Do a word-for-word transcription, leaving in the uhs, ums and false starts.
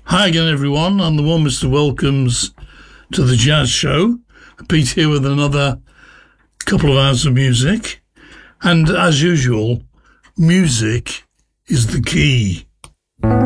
Hi again, everyone, and the warmest of welcomes to the Jazz Show. Pete here with another couple of hours of music. And as usual, music is the key.